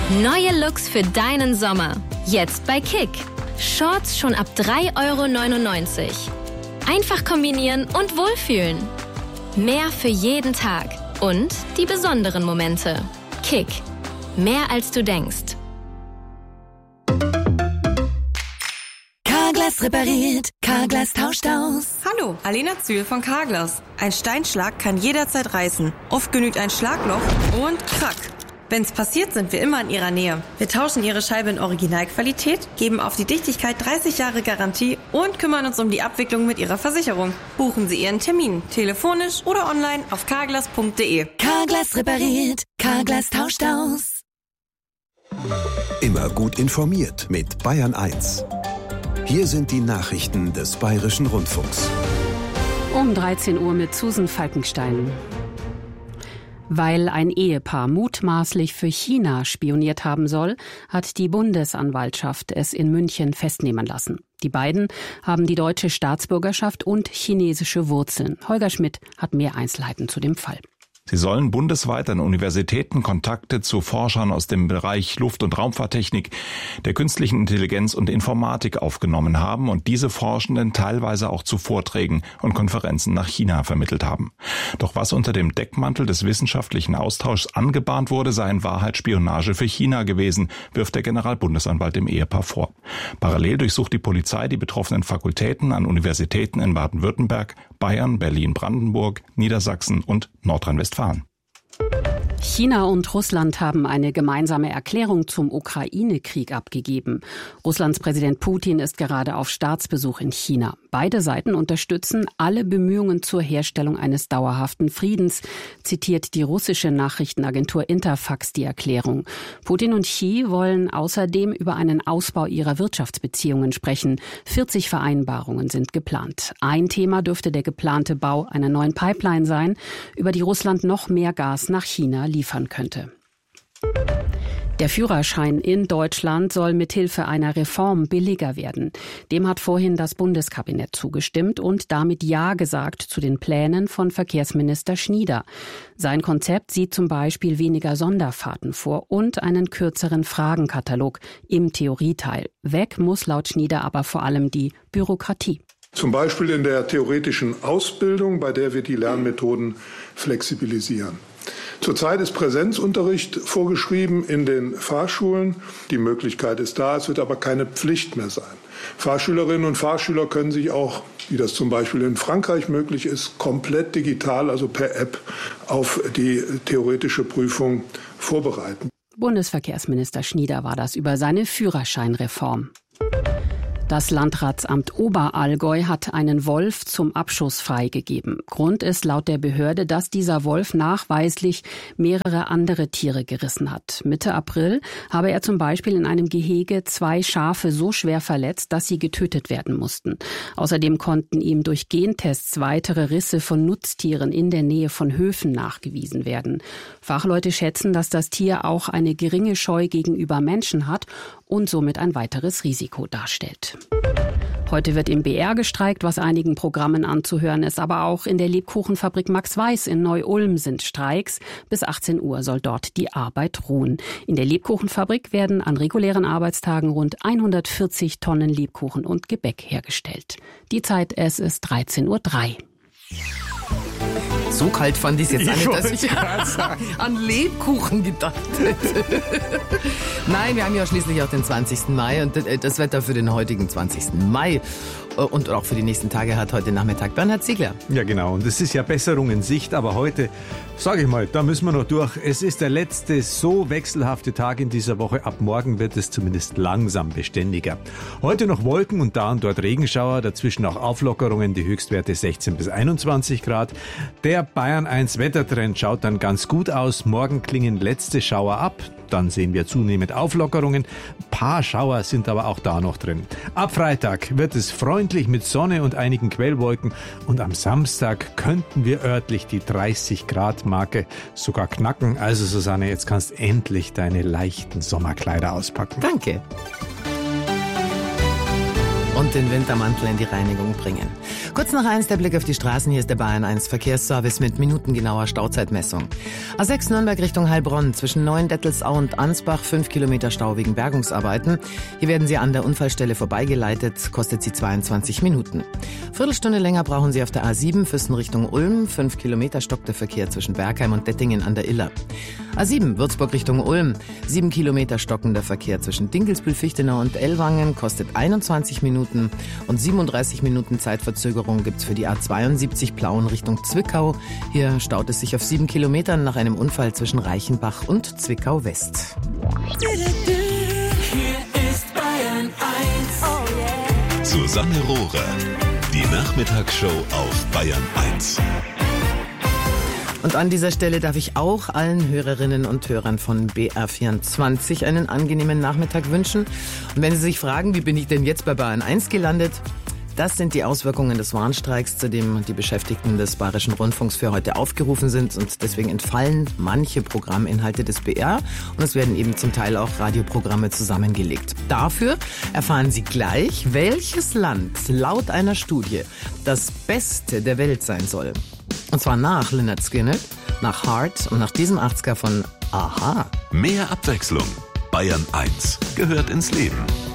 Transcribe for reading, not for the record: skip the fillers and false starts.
Neue Looks für deinen Sommer. Jetzt bei Kick. Shorts schon ab 3,99 €. Einfach kombinieren und wohlfühlen. Mehr für jeden Tag. Und die besonderen Momente. Kick. Mehr als du denkst. Carglass repariert, Carglass tauscht aus. Hallo, Alena Zühl von Carglass. Ein Steinschlag kann jederzeit reißen. Oft genügt ein Schlagloch und krack. Wenn's passiert, sind wir immer in Ihrer Nähe. Wir tauschen Ihre Scheibe in Originalqualität, geben auf die Dichtigkeit 30 Jahre Garantie und kümmern uns um die Abwicklung mit Ihrer Versicherung. Buchen Sie Ihren Termin, telefonisch oder online auf carglass.de. Carglass repariert, Carglass tauscht aus. Immer gut informiert mit Bayern 1. Hier sind die Nachrichten des Bayerischen Rundfunks. Um 13 Uhr mit Susan Falkenstein. Weil ein Ehepaar mutmaßlich für China spioniert haben soll, hat die Bundesanwaltschaft es in München festnehmen lassen. Die beiden haben die deutsche Staatsbürgerschaft und chinesische Wurzeln. Holger Schmidt hat mehr Einzelheiten zu dem Fall. Sie sollen bundesweit an Universitäten Kontakte zu Forschern aus dem Bereich Luft- und Raumfahrttechnik, der künstlichen Intelligenz und Informatik aufgenommen haben und diese Forschenden teilweise auch zu Vorträgen und Konferenzen nach China vermittelt haben. Doch was unter dem Deckmantel des wissenschaftlichen Austauschs angebahnt wurde, sei in Wahrheit Spionage für China gewesen, wirft der Generalbundesanwalt dem Ehepaar vor. Parallel durchsucht die Polizei die betroffenen Fakultäten an Universitäten in Baden-Württemberg, Bayern, Berlin-Brandenburg, Niedersachsen und Nordrhein-Westfalen. China und Russland haben eine gemeinsame Erklärung zum Ukraine-Krieg abgegeben. Russlands Präsident Putin ist gerade auf Staatsbesuch in China. Beide Seiten unterstützen alle Bemühungen zur Herstellung eines dauerhaften Friedens, zitiert die russische Nachrichtenagentur Interfax die Erklärung. Putin und Xi wollen außerdem über einen Ausbau ihrer Wirtschaftsbeziehungen sprechen. 40 Vereinbarungen sind geplant. Ein Thema dürfte der geplante Bau einer neuen Pipeline sein, über die Russland noch mehr Gas nach China liefern könnte. Der Führerschein in Deutschland soll mithilfe einer Reform billiger werden. Dem hat vorhin das Bundeskabinett zugestimmt und damit Ja gesagt zu den Plänen von Verkehrsminister Schnieder. Sein Konzept sieht zum Beispiel weniger Sonderfahrten vor und einen kürzeren Fragenkatalog im Theorieteil. Weg muss laut Schnieder aber vor allem die Bürokratie. Zum Beispiel in der theoretischen Ausbildung, bei der wir die Lernmethoden flexibilisieren. Zurzeit ist Präsenzunterricht vorgeschrieben in den Fahrschulen. Die Möglichkeit ist da, es wird aber keine Pflicht mehr sein. Fahrschülerinnen und Fahrschüler können sich auch, wie das zum Beispiel in Frankreich möglich ist, komplett digital, also per App, auf die theoretische Prüfung vorbereiten. Bundesverkehrsminister Schnieder war das über seine Führerscheinreform. Das Landratsamt Oberallgäu hat einen Wolf zum Abschuss freigegeben. Grund ist laut der Behörde, dass dieser Wolf nachweislich mehrere andere Tiere gerissen hat. Mitte April habe er zum Beispiel in einem Gehege 2 Schafe so schwer verletzt, dass sie getötet werden mussten. Außerdem konnten ihm durch Gentests weitere Risse von Nutztieren in der Nähe von Höfen nachgewiesen werden. Fachleute schätzen, dass das Tier auch eine geringe Scheu gegenüber Menschen hat und somit ein weiteres Risiko darstellt. Heute wird im BR gestreikt, was einigen Programmen anzuhören ist, aber auch in der Lebkuchenfabrik Max Weiß in Neu-Ulm sind Streiks. Bis 18 Uhr soll dort die Arbeit ruhen. In der Lebkuchenfabrik werden an regulären Arbeitstagen rund 140 Tonnen Lebkuchen und Gebäck hergestellt. Die Zeit, es ist 13:03 Uhr. So kalt fand ich es jetzt nicht, dass ich an Lebkuchen gedacht hätte. Nein, wir haben ja schließlich auch den 20. Mai und das Wetter für den heutigen 20. Mai und auch für die nächsten Tage hat heute Nachmittag Bernhard Ziegler. Ja genau, und es ist ja Besserung in Sicht, aber heute, sage ich mal, da müssen wir noch durch. Es ist der letzte so wechselhafte Tag in dieser Woche. Ab morgen wird es zumindest langsam beständiger. Heute noch Wolken und da und dort Regenschauer, dazwischen auch Auflockerungen, die Höchstwerte 16 bis 21 Grad. Der Bayern 1 Wettertrend schaut dann ganz gut aus. Morgen klingen letzte Schauer ab. Dann sehen wir zunehmend Auflockerungen. Ein paar Schauer sind aber auch da noch drin. Ab Freitag wird es freundlich mit Sonne und einigen Quellwolken. Und am Samstag könnten wir örtlich die 30-Grad-Marke sogar knacken. Also Susanne, jetzt kannst endlich deine leichten Sommerkleider auspacken. Danke. Und den Wintermantel in die Reinigung bringen. Kurz nach 1 der Blick auf die Straßen. Hier ist der Bayern 1 Verkehrsservice mit minutengenauer Stauzeitmessung. A6 Nürnberg Richtung Heilbronn zwischen Neuendettelsau und Ansbach 5 Kilometer Stau wegen Bergungsarbeiten. Hier werden Sie an der Unfallstelle vorbeigeleitet, kostet Sie 22 Minuten. Viertelstunde länger brauchen Sie auf der A7 Füssen Richtung Ulm. 5 Kilometer stockt der Verkehr zwischen Bergheim und Dettingen an der Iller. A7 Würzburg Richtung Ulm. 7 Kilometer stockender Verkehr zwischen Dinkelsbühl, Fichtenau und Ellwangen kostet 21 Minuten und 37 Minuten Zeitverzögerung gibt's für die A72 Plauen Richtung Zwickau. Hier staut es sich auf 7 Kilometern nach einem Unfall zwischen Reichenbach und Zwickau West. Hier ist Bayern 1. Susanne Rohrer, die Nachmittagsshow auf Bayern 1. Und an dieser Stelle darf ich auch allen Hörerinnen und Hörern von BR24 einen angenehmen Nachmittag wünschen. Und wenn Sie sich fragen, wie bin ich denn jetzt bei Bayern 1 gelandet? Das sind die Auswirkungen des Warnstreiks, zu dem die Beschäftigten des Bayerischen Rundfunks für heute aufgerufen sind. Und deswegen entfallen manche Programminhalte des BR und es werden eben zum Teil auch Radioprogramme zusammengelegt. Dafür erfahren Sie gleich, welches Land laut einer Studie das Beste der Welt sein soll. Und zwar nach Lynyrd Skynyrd, nach Heart und nach diesem 80er von Aha. Mehr Abwechslung. Bayern 1 gehört ins Leben.